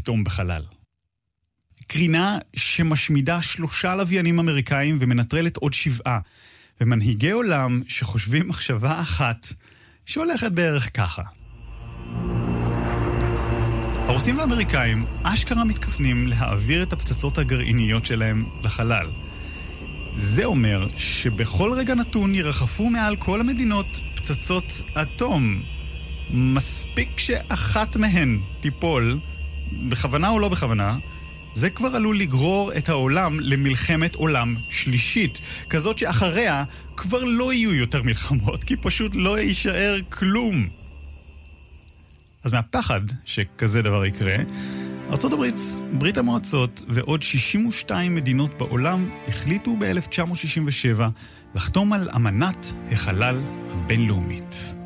פתאום בחלל. קרינה שמשמידה 3 לוויינים אמריקאים ומנטרלת עוד 7, ומנהיגי עולם שחושבים מחשבה אחת שהולכת בערך ככה. הרוסים והאמריקאים אשכרה מתכוונים להעביר את הפצצות הגרעיניות שלהם לחלל. זה אומר שבכל רגע נתון ירחפו מעל כל המדינות פצצות אטום. מספיק שאחת מהן תיפול, בכוונה או לא בכוונה, זה כבר עלול לגרור את העולם למלחמת עולם שלישית, כזאת שאחריה כבר לא יהיו יותר מלחמות, כי פשוט לא יישאר כלום. אז מהפחד שכזה דבר יקרה, ארצות הברית, ברית המועצות ועוד 62 מדינות בעולם החליטו ב-1967 לחתום על אמנת החלל הבינלאומית.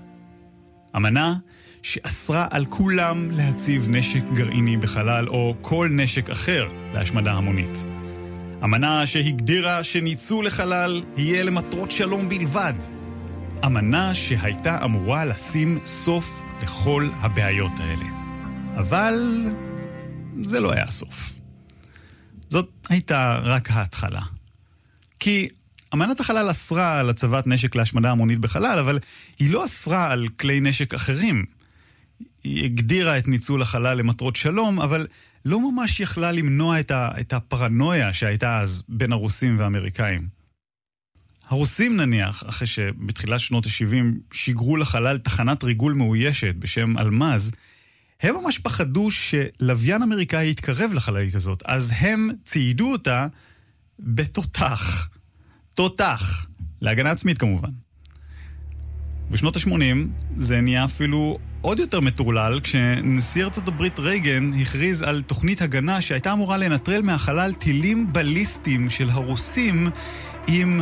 אמנה שאסרה על כולם להציב נשק גרעיני בחלל או כל נשק אחר להשמדה המונית. אמנה שהגדירה שניצול לחלל יהיה למטרות שלום בלבד. אמנה שהייתה אמורה לשים סוף לכל הבעיות האלה. אבל זה לא היה הסוף. זאת הייתה רק ההתחלה. כי אמנת החלל אסרה על הצבת נשק להשמדה המונית בחלל, אבל היא לא אסרה על כלי נשק אחרים. היא הגדירה את ניצול החלל למטרות שלום, אבל לא ממש יכלה למנוע את הפרנויה שהייתה אז בין הרוסים והאמריקאים. הרוסים נניח, אחרי שבתחילת שנות ה-70 שיגרו לחלל תחנת ריגול מאוישת בשם אלמז, הם ממש פחדו שלוויין אמריקאי יתקרב לחללית הזאת, אז הם ציידו אותה בתותח. תותח. להגנה עצמית כמובן. בשנות ה-80 זה נהיה אפילו עוד יותר מטורלל כשנשיא ארצות הברית רייגן הכריז על תוכנית הגנה שהייתה אמורה לנטרל מהחלל טילים בליסטיים של הרוסים עם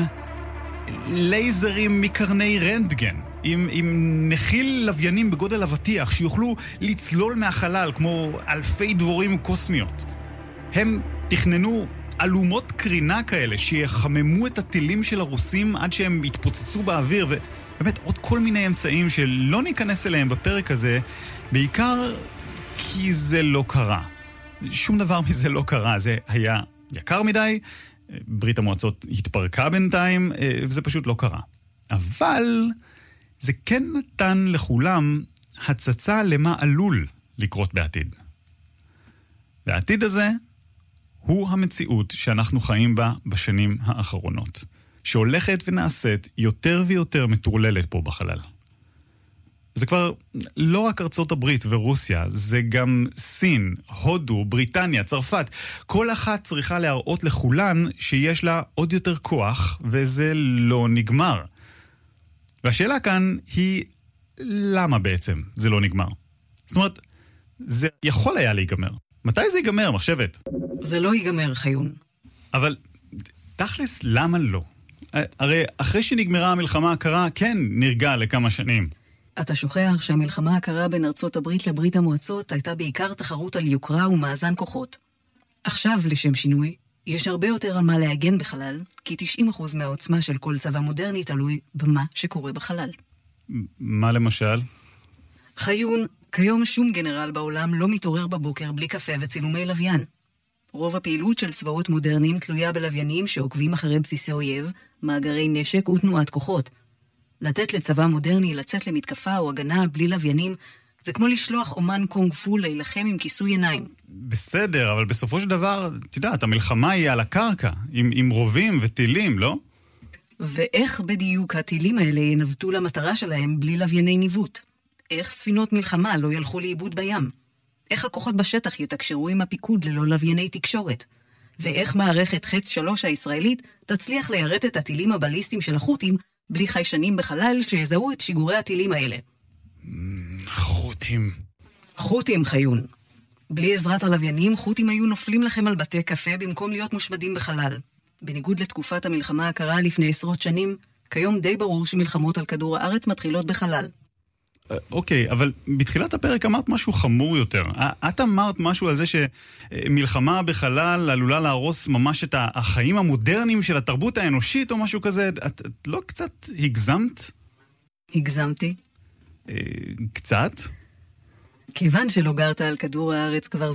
לייזרים מקרני רנטגן, עם נחיל לוויינים בגודל אבטיח שיוכלו לצלול מהחלל כמו אלפי דבורים קוסמיות. הם תכננו אלומות קרינה כאלה שיחממו את הטילים של הרוסים עד שהם יתפוצצו באוויר, ובאמת עוד כל מיני אמצעים שלא ניכנס אליהם בפרק הזה, בעיקר כי זה לא קרה. שום דבר מזה לא קרה, זה היה יקר מדי, ברית המועצות התפרקה בינתיים, וזה פשוט לא קרה. אבל זה כן נתן לכולם הצצה למה עלול לקרות בעתיד. והעתיד הזה הוא המציאות שאנחנו חיים בה בשנים האחרונות, שהולכת ונעשית יותר ויותר מטורללת פה בחלל. זה כבר לא רק ארצות הברית ורוסיה, זה גם סין, הודו, בריטניה, צרפת. כל אחת צריכה להראות לכולן שיש לה עוד יותר כוח, וזה לא נגמר. והשאלה כאן היא, למה בעצם זה לא נגמר? זאת אומרת, זה יכול היה להיגמר. מתי זה ייגמר, מחשבת? זה לא ייגמר, חיון. אבל תכלס, למה לא? הרי אחרי שנגמרה המלחמה הקרה, כן, נרגע לכמה שנים. אתה שוכח שהמלחמה הקרה בין ארצות הברית לברית המועצות הייתה בעיקר תחרות על יוקרה ומאזן כוחות. עכשיו, לשם שינוי, יש הרבה יותר על מה להגן בחלל, כי 90% מהעוצמה של כל צבא מודרני תלוי במה שקורה בחלל. מה למשל? חיון, כיום שום גנרל בעולם לא מתעורר בבוקר בלי קפה וצילומי לוויין. רוב הפעילות של צבאות מודרניים תלויה בלוויינים שעוקבים אחרי בסיסי אויב, מאגרי נשק ותנועת כוחות. לתת לצבא מודרני לצאת למתקפה או הגנה בלי לוויינים, זה כמו לשלוח אומן קונג פו להילחם עם כיסוי עיניים. בסדר, אבל בסופו של דבר, אתה יודעת, המלחמה היא על הקרקע, עם רובים וטילים, לא? ואיך בדיוק הטילים האלה ינווטו למטרה שלהם בלי לווייני ניווט? איך ספינות מלחמה לא ילכו לאיבוד בים? איך הכוחות בשטח יתקשרו עם הפיקוד ללא לווייני תקשורת? ואיך מערכת חץ 3 הישראלית תצליח ליירט את הטילים הבליסטיים של החות'ים בלי חיישנים בחלל שיזהו את שיגורי הטילים האלה? חות'ים. חות'ים, חיון. בלי עזרת הלוויינים, חות'ים היו נופלים לכם על בתי קפה במקום להיות מושמדים בחלל. בניגוד לתקופת המלחמה הקרה לפני עשרות שנים, כיום די ברור שמלחמות על כדור הארץ מתחילות בחלל. אוקיי, אבל בתחילת הפרק אמרת משהו חמור יותר. את אמרת משהו על זה שמלחמה בחלל עלולה להרוס ממש את החיים המודרניים של התרבות האנושית או משהו כזה. את לא קצת הגזמת? הגזמתי. קצת? כיוון שלא גרת על כדור הארץ כבר